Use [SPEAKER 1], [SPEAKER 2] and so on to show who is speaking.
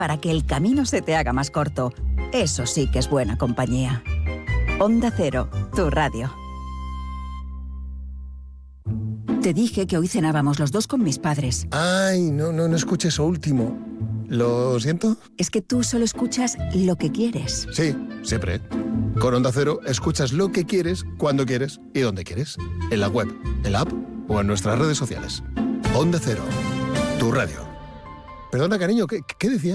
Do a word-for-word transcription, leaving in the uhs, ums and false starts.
[SPEAKER 1] para que el camino se te haga más corto. Eso sí que es buena compañía. Onda Cero, tu radio. Te dije que hoy cenábamos los dos con mis padres.
[SPEAKER 2] Ay, no, no, no escuché eso último. ¿Lo siento?
[SPEAKER 1] Es que tú solo escuchas lo que quieres.
[SPEAKER 2] Sí, siempre. Con Onda Cero escuchas lo que quieres, cuando quieres y donde quieres. En la web, en la app o en nuestras redes sociales. Onda Cero, tu radio. Perdona, cariño, ¿qué, qué decías?